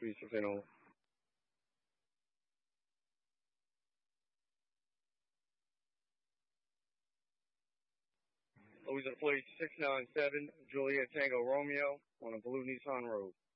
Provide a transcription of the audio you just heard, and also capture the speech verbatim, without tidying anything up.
three six eight zero. Louisiana plate six nine seven, Juliet Tango Romeo on a blue Nissan Road.